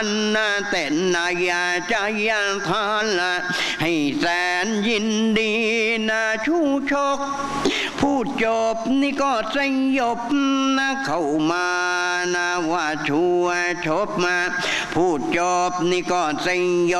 นะแต่นายาใจทานละให้แสนยินดีนะชูชกพูดจบนี่ก็สยบนะเข้ามานะว่าชัวชบมาพูดจบนี่ก็สย